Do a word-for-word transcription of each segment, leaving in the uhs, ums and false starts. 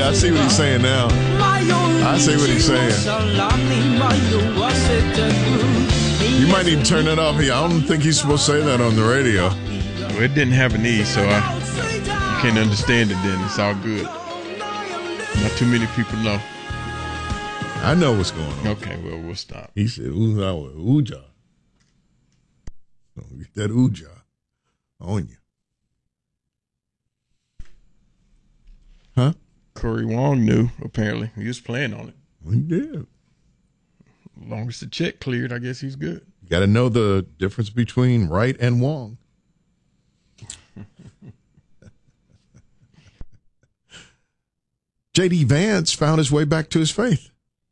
Yeah, I see what he's saying now. I see what he's saying. You might need to turn that off. I don't think he's supposed to say that on the radio. Well, it didn't have an E, so I you can't understand it then. It's all good. Not too many people know. I know what's going on. Okay, well, we'll stop. He said, Uja. Don't get that Uja on you. Huh? Curry Wong knew, apparently. He was playing on it. He did. As long as the check cleared, I guess he's good. You got to know the difference between Wright and Wong. J D. Vance found his way back to his faith.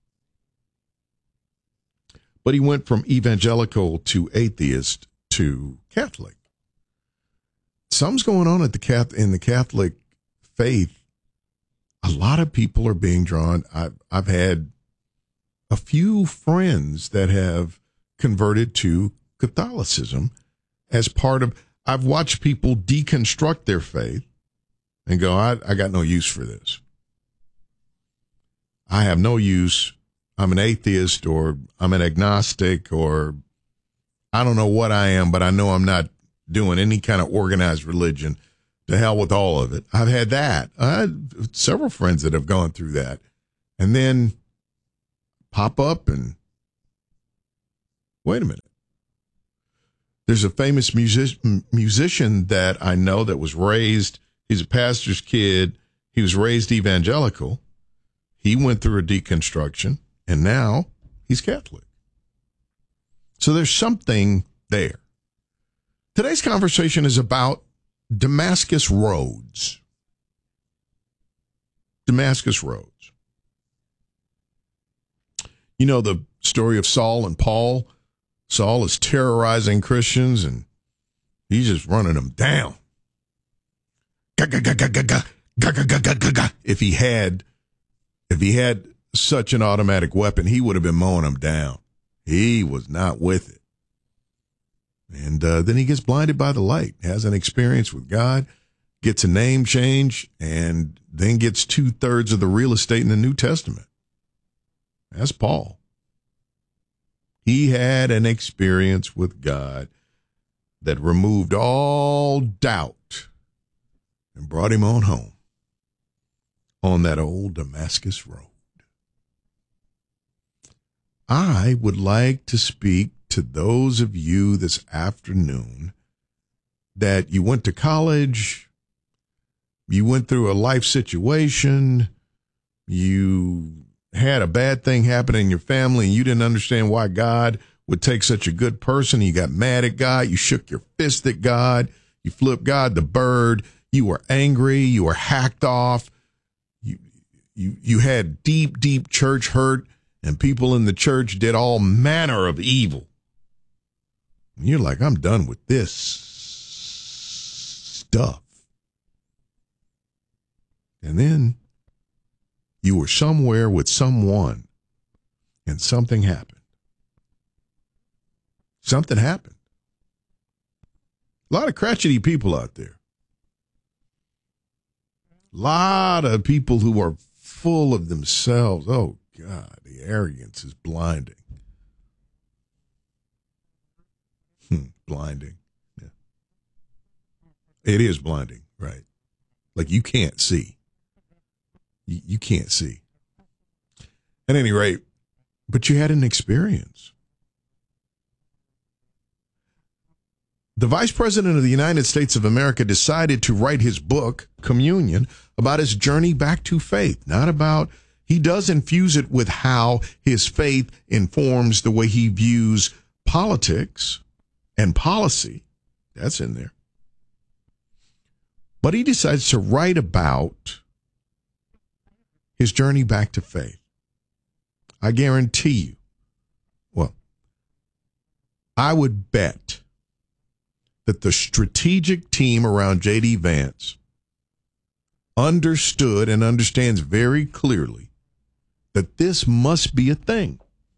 But he went from evangelical to atheist to Catholic. Something's going on at the Catholic, in the Catholic faith. A lot of people are being drawn. I've, I've had a few friends that have converted to Catholicism as part of, I've watched people deconstruct their faith and go, I, I got no use for this. I have no use. I'm an atheist, or I'm an agnostic, or I don't know what I am, but I know I'm not doing any kind of organized religion. To hell with all of it. I've had that. I had several friends that have gone through that. And then pop up and wait a minute. There's a famous music, musician that I know that was raised, he's a pastor's kid. He was raised evangelical. He went through a deconstruction, and now he's Catholic. So there's something there. Today's conversation is about Damascus Roads. Damascus Roads. You know the story of Saul and Paul? Saul is terrorizing Christians, and he's just running them down. If he had, if he had such an automatic weapon, he would have been mowing them down. He was not with it. And uh, then he gets blinded by the light, has an experience with God, gets a name change, and then gets two-thirds of the real estate in the New Testament. That's Paul. He had an experience with God that removed all doubt and brought him on home on that old Damascus road. I would like to speak to those of you this afternoon that you went to college, you went through a life situation, you had a bad thing happen in your family, and you didn't understand why God would take such a good person. You got mad at God, you shook your fist at God, you flipped God the bird, you were angry, you were hacked off, you you you had deep, deep church hurt, and people in the church did all manner of evil. And you're like, I'm done with this stuff. And then you were somewhere with someone, and something happened. Something happened. A lot of crotchety people out there. A lot of people who are full of themselves. Oh, God, the arrogance is blinding. Hmm, blinding. Yeah. It is blinding, right? Like you can't see. You, you can't see. At any rate, but you had an experience. The Vice President of the United States of America decided to write his book, Communion, about his journey back to faith, not about, he does infuse it with how his faith informs the way he views politics and policy. That's in there. But he decides to write about his journey back to faith. I guarantee you, well, I would bet that the strategic team around J D. Vance understood and understands very clearly that this must be a thing.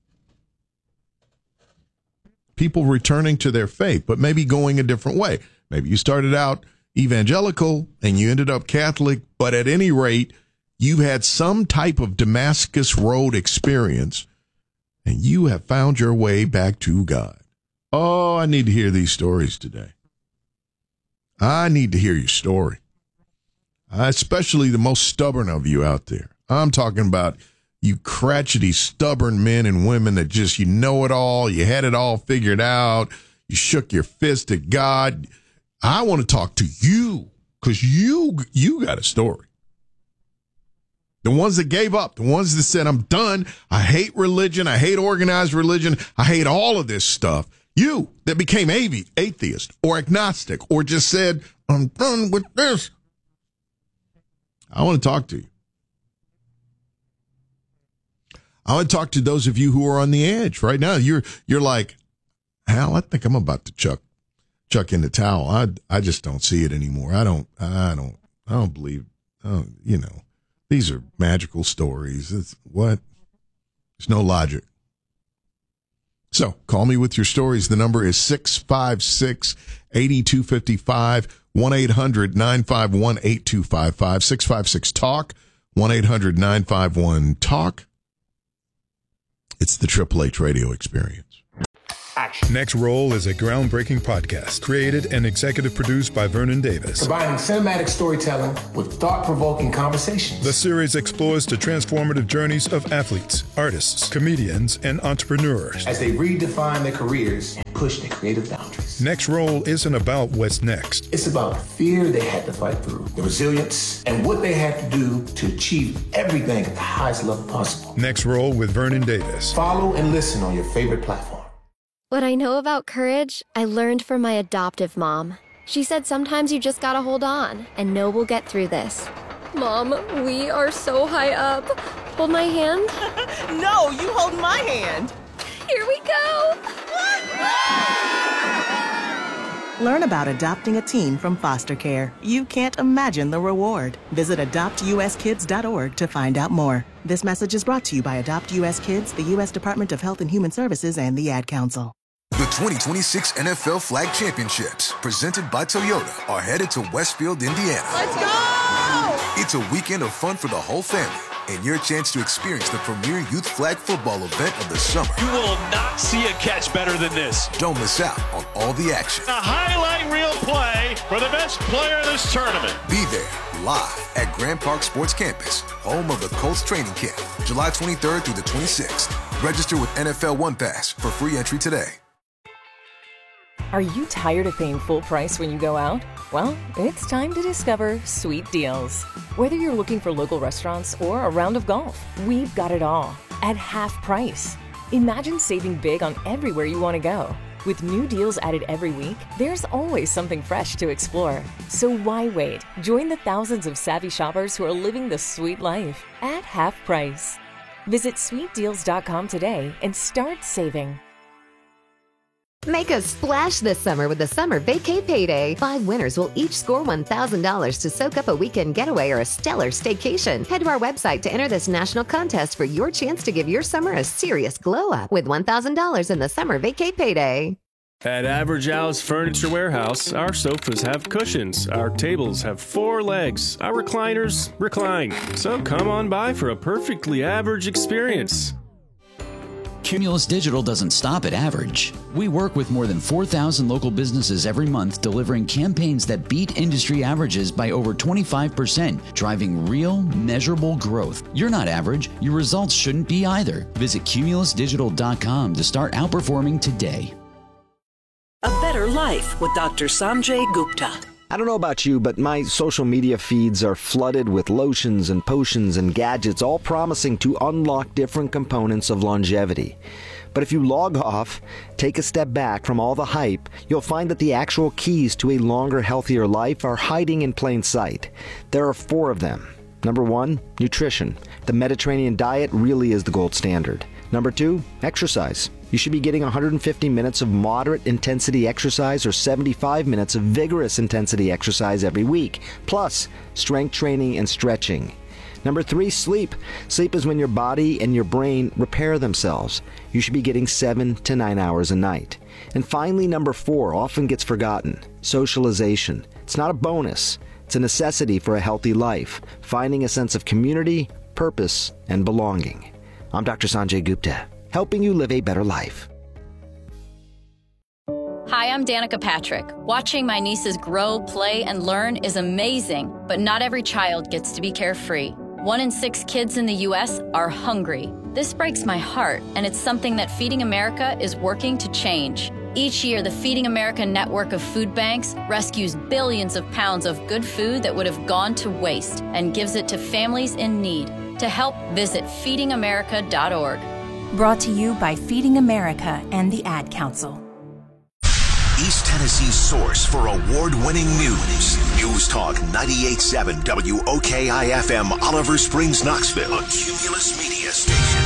People returning to their faith, but maybe going a different way. Maybe you started out evangelical and you ended up Catholic, but at any rate, You've had some type of Damascus Road experience, and you have found your way back to God. Oh, I need to hear these stories today. I need to hear your story. Especially the most stubborn of you out there. I'm talking about you crotchety, stubborn men and women that just, you know it all, you had it all figured out, you shook your fist at God. I want to talk to you because you, you got a story. The ones that gave up, the ones that said, I'm done, I hate religion, I hate organized religion, I hate all of this stuff. You that became atheist or agnostic or just said, I'm done with this. I want to talk to you. I want to talk to those of you who are on the edge right now. You're you're like, Hal, I think I'm about to chuck chuck in the towel. I I just don't see it anymore. I don't I don't I don't believe. Oh, you know, these are magical stories. It's what? There's no logic. So call me with your stories. The number is six five six, eight two five five, one eight hundred nine five one eight two five five, six five six talk, one eight hundred nine five one talk. It's the Triple H radio experience. Action. Next Roll is a groundbreaking podcast created and executive produced by Vernon Davis. Combining cinematic storytelling with thought-provoking conversations. The series explores the transformative journeys of athletes, artists, comedians, and entrepreneurs as they redefine their careers and push their creative boundaries. Next Roll isn't about what's next. It's about the fear they had to fight through, the resilience, and what they had to do to achieve everything at the highest level possible. Next Roll with Vernon Davis. Follow and listen on your favorite platform. What I know about courage, I learned from my adoptive mom. She said sometimes you just gotta hold on and know we'll get through this. Mom, we are so high up. Hold my hand. No, you hold my hand. Here we go. Learn about adopting a teen from foster care. You can't imagine the reward. Visit adopt u s kids dot org to find out more. This message is brought to you by Adopt U S Kids, the U S Department of Health and Human Services, and the Ad Council. The twenty twenty-six N F L Flag Championships, presented by Toyota, are headed to Westfield, Indiana. Let's go! It's a weekend of fun for the whole family and your chance to experience the premier youth flag football event of the summer. You will not see a catch better than this. Don't miss out on all the action. A highlight reel play for the best player in this tournament. Be there live at Grand Park Sports Campus, home of the Colts training camp, July twenty-third through the twenty-sixth. Register with N F L One Pass for free entry today. Are you tired of paying full price when you go out? Well, it's time to discover Sweet Deals. Whether you're looking for local restaurants or a round of golf, we've got it all at half price. Imagine saving big on everywhere you want to go. With new deals added every week, there's always something fresh to explore. So why wait? Join the thousands of savvy shoppers who are living the sweet life at half price. Visit sweet deals dot com today and start saving. Make a splash this summer with the Summer Vacay Payday. Five winners will each score one thousand dollars to soak up a weekend getaway or a stellar staycation. Head to our website to enter this national contest for your chance to give your summer a serious glow-up with one thousand dollars in the Summer Vacay Payday. At Average Al's Furniture Warehouse, our sofas have cushions, our tables have four legs, our recliners recline. So come on by for a perfectly average experience. Cumulus Digital doesn't stop at average. We work with more than four thousand local businesses every month, delivering campaigns that beat industry averages by over twenty-five percent, driving real, measurable growth. You're not average. Your results shouldn't be either. Visit cumulus digital dot com to start outperforming today. A Better Life with Doctor Sanjay Gupta. I don't know about you, but my social media feeds are flooded with lotions and potions and gadgets, all promising to unlock different components of longevity. But if you log off, take a step back from all the hype, you'll find that the actual keys to a longer, healthier life are hiding in plain sight. There are four of them. Number one, nutrition. The Mediterranean diet really is the gold standard. Number two, exercise. You should be getting one hundred fifty minutes of moderate intensity exercise or seventy-five minutes of vigorous intensity exercise every week, plus strength training and stretching. Number three, sleep. Sleep is when your body and your brain repair themselves. You should be getting seven to nine hours a night. And finally, number four, often gets forgotten, socialization. It's not a bonus. It's It's a necessity for a healthy life, finding a sense of community, purpose, and belonging. I'm Doctor Sanjay Gupta, helping you live a better life. Hi, I'm Danica Patrick. Watching my nieces grow, play, and learn is amazing, but not every child gets to be carefree. One in six kids in the U S are hungry. This breaks my heart, and it's something that Feeding America is working to change. Each year, the Feeding America network of food banks rescues billions of pounds of good food that would have gone to waste and gives it to families in need. To help, visit feeding america dot org. Brought to you by Feeding America and the Ad Council. East Tennessee's source for award-winning news. News Talk ninety-eight point seven W O K I F M, Oliver Springs, Knoxville. A Cumulus Media Station.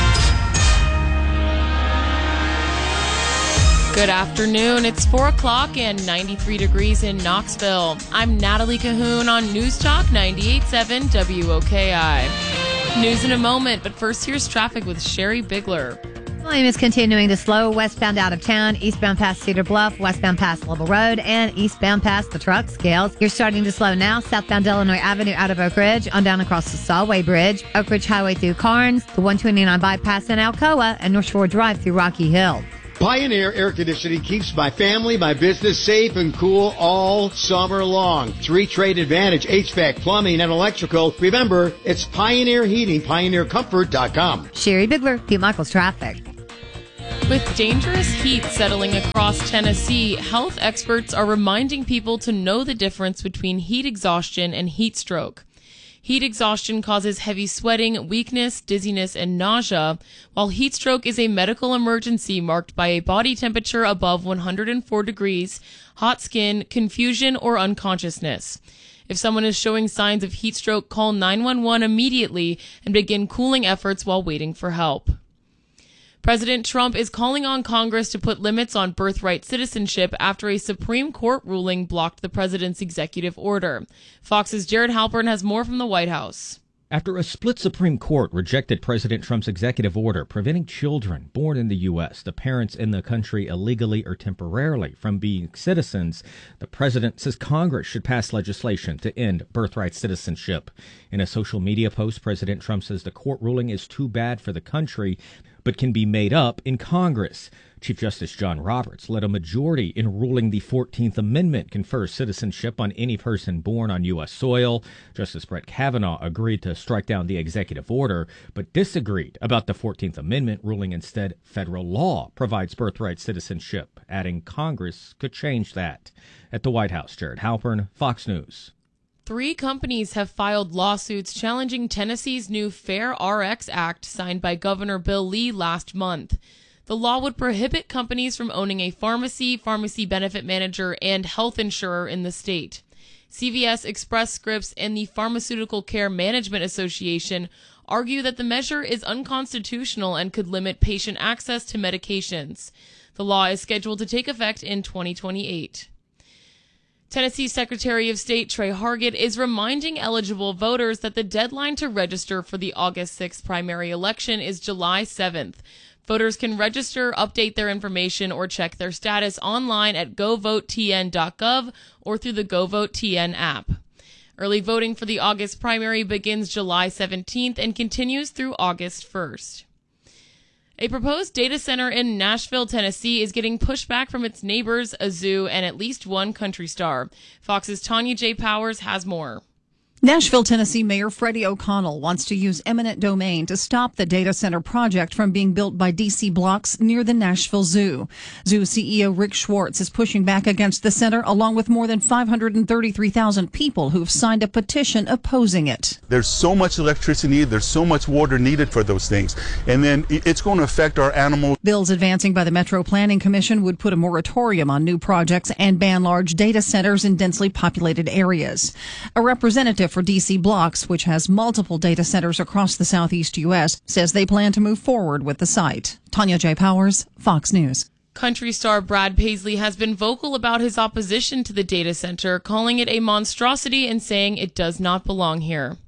Good afternoon. It's four o'clock and ninety-three degrees in Knoxville. I'm Natalie Cahoon on News Talk ninety-eight point seven W O K I. News in a moment, but first here's traffic with Sherry Bigler. Volume is continuing to slow westbound out of town, eastbound past Cedar Bluff, westbound past Level Road, and eastbound past the truck scales. You're starting to slow now, southbound Illinois Avenue out of Oak Ridge, on down across the Solway Bridge, Oak Ridge Highway through Carnes, the one twenty-nine bypass in Alcoa, and North Shore Drive through Rocky Hill. Pioneer Air Conditioning keeps my family, my business safe and cool all summer long. Three trade advantage, H V A C, plumbing, and electrical. Remember, it's Pioneer Heating, pioneer comfort dot com. Sherry Bigler, Pete Michaels Traffic. With dangerous heat settling across Tennessee, health experts are reminding people to know the difference between heat exhaustion and heat stroke. Heat exhaustion causes heavy sweating, weakness, dizziness, and nausea, while heat stroke is a medical emergency marked by a body temperature above one hundred four degrees, hot skin, confusion, or unconsciousness. If someone is showing signs of heat stroke, call nine one one immediately and begin cooling efforts while waiting for help. President Trump is calling on Congress to put limits on birthright citizenship after a Supreme Court ruling blocked the president's executive order. Fox's Jared Halpern has more from the White House. After a split Supreme Court rejected President Trump's executive order preventing children born in the U S, the parents in the country illegally or temporarily, from being citizens, the president says Congress should pass legislation to end birthright citizenship. In a social media post, President Trump says the court ruling is too bad for the country, but can be made up in Congress. Chief Justice John Roberts led a majority in ruling the fourteenth Amendment confers citizenship on any person born on U S soil. Justice Brett Kavanaugh agreed to strike down the executive order, but disagreed about the fourteenth Amendment, ruling instead federal law provides birthright citizenship, adding Congress could change that. At the White House, Jared Halpern, Fox News. Three companies have filed lawsuits challenging Tennessee's new Fair R X Act signed by Governor Bill Lee last month. The law would prohibit companies from owning a pharmacy, pharmacy benefit manager, and health insurer in the state. C V S, Express Scripts, and the Pharmaceutical Care Management Association argue that the measure is unconstitutional and could limit patient access to medications. The law is scheduled to take effect in twenty twenty-eight. Tennessee Secretary of State Trey Hargett is reminding eligible voters that the deadline to register for the August sixth primary election is July seventh. Voters can register, update their information, or check their status online at go vote t n dot gov or through the GoVoteTN app. Early voting for the August primary begins July seventeenth and continues through August first. A proposed data center in Nashville, Tennessee is getting pushback from its neighbors, a zoo, and at least one country star. Fox's Tanya J. Powers has more. Nashville, Tennessee Mayor Freddie O'Connell wants to use eminent domain to stop the data center project from being built by D C Blocks near the Nashville Zoo. Zoo C E O Rick Schwartz is pushing back against the center, along with more than five hundred thirty-three thousand people who've signed a petition opposing it. There's so much electricity, there's so much water needed for those things, and then it's going to affect our animals. Bills advancing by the Metro Planning Commission would put a moratorium on new projects and ban large data centers in densely populated areas. A representative for D C Blocks, which has multiple data centers across the southeast U S, says they plan to move forward with the site. Tanya J. Powers, Fox News. Country star Brad Paisley has been vocal about his opposition to the data center, calling it a monstrosity and saying it does not belong here.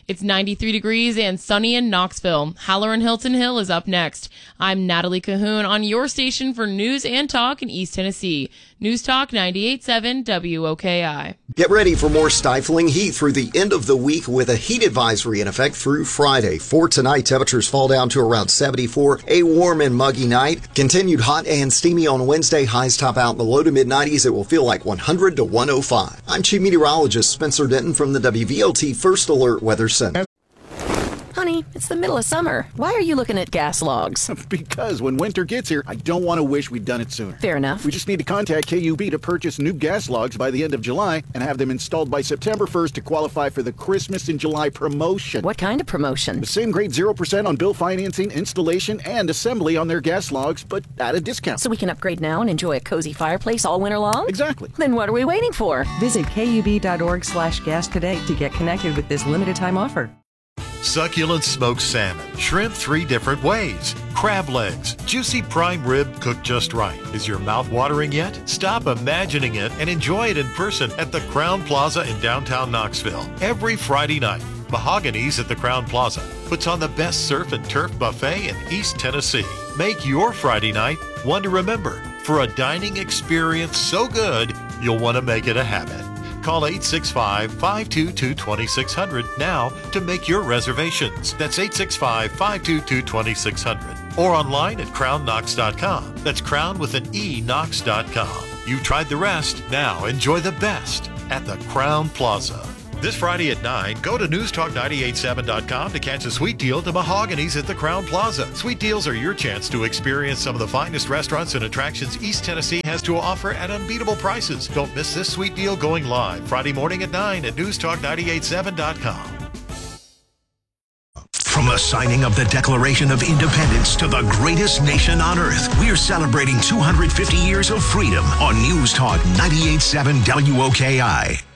It's ninety-three degrees and sunny in Knoxville. Halloran Hilton Hill is up next. I'm Natalie Cahoon on your station for news and talk in East Tennessee. News Talk ninety-eight point seven W O K I. Get ready for more stifling heat through the end of the week with a heat advisory in effect through Friday. For tonight, temperatures fall down to around seventy-four, a warm and muggy night. Continued hot and steamy on Wednesday. Highs top out in the low to mid nineties. It will feel like one hundred to one oh five. I'm Chief Meteorologist Spencer Denton from the W V L T First Alert Weather Center. Honey, it's the middle of summer. Why are you looking at gas logs? Because when winter gets here, I don't want to wish we'd done it sooner. Fair enough. We just need to contact K U B to purchase new gas logs by the end of July and have them installed by September first to qualify for the Christmas in July promotion. What kind of promotion? The same grade zero percent on bill financing, installation, and assembly on their gas logs, but at a discount. So we can upgrade now and enjoy a cozy fireplace all winter long? Exactly. Then what are we waiting for? Visit kub.org slash gas today to get connected with this limited time offer. Succulent smoked salmon, shrimp three different ways, crab legs, juicy prime rib cooked just right. Is your mouth watering yet? Stop imagining it and enjoy it in person at the Crown Plaza in downtown Knoxville. Every Friday night, Mahogany's at the Crown Plaza puts on the best surf and turf buffet in East Tennessee. Make your Friday night one to remember for a dining experience so good you'll want to make it a habit. Call eight six five, five two two, two six zero zero now to make your reservations. That's eight six five, five two two, two six zero zero. Or online at crown knox dot com. That's crown with an E, knox dot com. You've tried the rest. Now enjoy the best at the Crown Plaza. This Friday at nine, go to news talk nine eight seven dot com to catch a sweet deal to Mahogany's at the Crown Plaza. Sweet deals are your chance to experience some of the finest restaurants and attractions East Tennessee has to offer at unbeatable prices. Don't miss this sweet deal going live Friday morning at nine at news talk nine eight seven dot com. From the signing of the Declaration of Independence to the greatest nation on earth, we're celebrating two hundred fifty years of freedom on News Talk ninety-eight point seven W O K I.